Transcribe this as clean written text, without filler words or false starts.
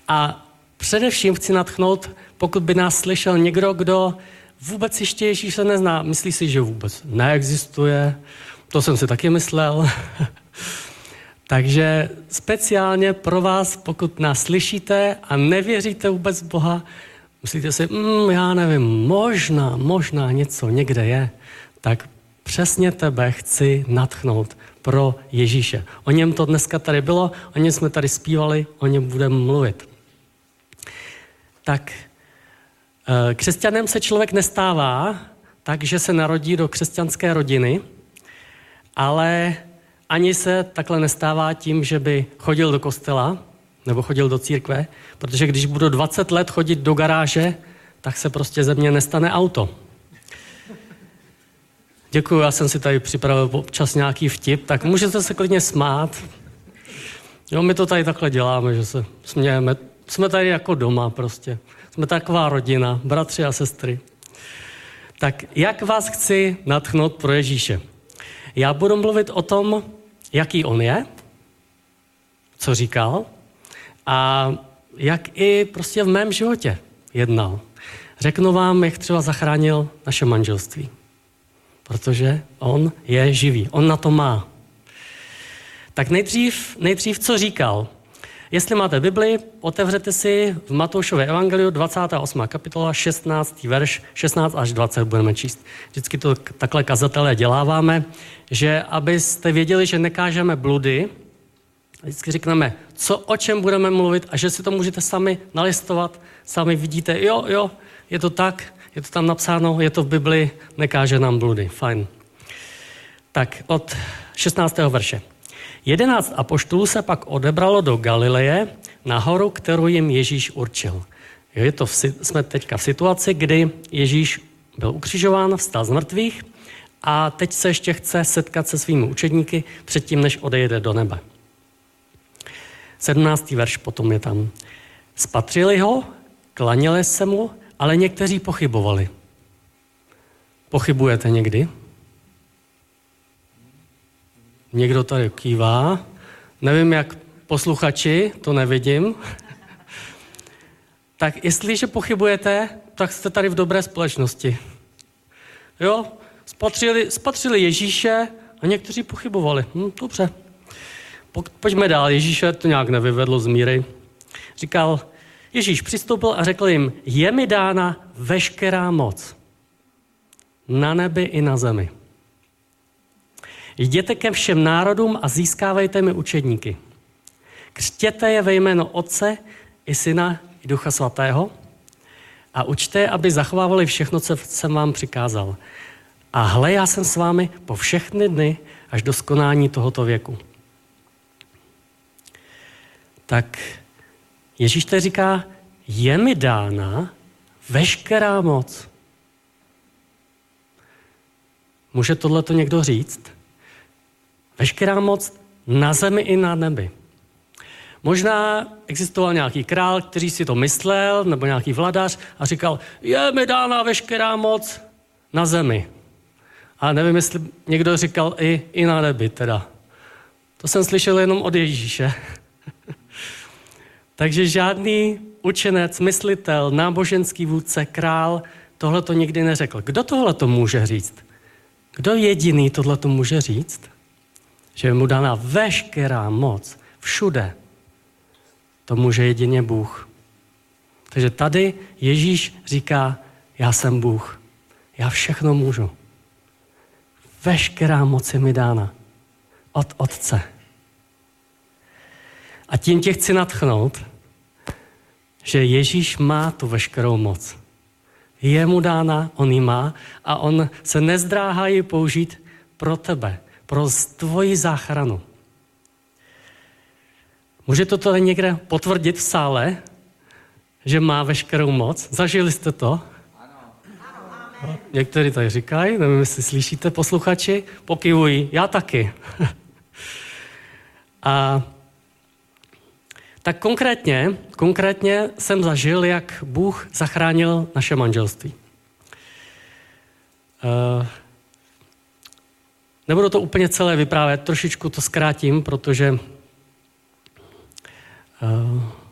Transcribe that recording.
A především chci nadchnout, pokud by nás slyšel někdo, kdo vůbec ještě Ježíše nezná, myslí si, že vůbec neexistuje, to jsem si taky myslel. Takže speciálně pro vás, pokud nás slyšíte a nevěříte vůbec v Boha, myslíte si, já nevím, možná něco někde je, tak přesně tebe chci nadchnout pro Ježíše. O něm to dneska tady bylo, o něm jsme tady zpívali, o něm budeme mluvit. Tak křesťanem se člověk nestává tak, že se narodí do křesťanské rodiny, ale ani se takhle nestává tím, že by chodil do kostela nebo chodil do církve, protože když budu 20 let chodit do garáže, tak se prostě ze mě nestane auto. Děkuju, já jsem si tady připravil občas nějaký vtip, tak můžete se klidně smát. Jo, my to tady takhle děláme, že se smějeme. Jsme tady jako doma prostě. Jsme taková rodina, bratři a sestry. Tak jak vás chci nadchnout pro Ježíše? Já budu mluvit o tom, jaký on je, co říkal a jak i prostě v mém životě jednal. Řeknu vám, jak třeba zachránil naše manželství. Protože on je živý, on na to má. Tak nejdřív co říkal? Jestli máte Bibli, otevřete si v Matoušově evangeliu 28. kapitola 16. verš 16 až 20 budeme číst. Vždycky to takhle kazatelé děláváme, že abyste věděli, že nekážeme bludy, vždycky řekneme, o čem budeme mluvit a že si to můžete sami nalistovat, sami vidíte, jo, je to tak, je to tam napsáno, je to v Bibli, nekáže nám bludy, fajn. Tak od 16. verše. 11 apoštolů se pak odebralo do Galileje na horu, kterou jim Ježíš určil. Jsme teďka v situaci, kdy Ježíš byl ukřižován, vstal z mrtvých a teď se ještě chce setkat se svými učedníky předtím, než odejde do nebe. 17. verš potom je tam. Spatřili ho, klaněli se mu, ale někteří pochybovali. Pochybujete někdy? Někdo tady kývá. Nevím, jak posluchači, to nevidím. Tak jestliže pochybujete, tak jste tady v dobré společnosti. Jo, spatřili Ježíše a někteří pochybovali. Dobře. Pojďme dál. Ježíše to nějak nevyvedlo z míry. Říkal, Ježíš přistoupil a řekl jim, je mi dána veškerá moc na nebi i na zemi. Jděte ke všem národům a získávejte mi učedníky. Křtěte je ve jméno Otce i Syna i Ducha Svatého a učte je, aby zachovávali všechno, co jsem vám přikázal. A hle, já jsem s vámi po všechny dny až do skonání tohoto věku. Tak Ježíš tady říká, je mi dána veškerá moc. Může tohleto někdo říct? Veškerá moc na zemi i na nebi. Možná existoval nějaký král, který si to myslel, nebo nějaký vladař a říkal, je mi dána veškerá moc na zemi. A nevím, jestli někdo říkal i na nebi teda. To jsem slyšel jenom od Ježíše. Takže žádný učenec, myslitel, náboženský vůdce, král tohleto nikdy neřekl. Kdo tohleto může říct? Kdo jediný tohleto může říct? Že je mu dána veškerá moc všude. To může jedině Bůh. Takže tady Ježíš říká, já jsem Bůh. Já všechno můžu. Veškerá moc je mi dána od Otce. A tím tě chci nadchnout, že Ježíš má tu veškerou moc. Je mu dána, on ji má a on se nezdráhá ji použít pro tebe, pro tvoji záchranu. Může to tady někde potvrdit v sále, že má veškerou moc? Zažili jste to? Ano. Někteří tady říkají, nevím, jestli slyšíte posluchači, pokyvují, já taky. A tak konkrétně jsem zažil, jak Bůh zachránil naše manželství. Nebudu to úplně celé vyprávět, trošičku to zkrátím, protože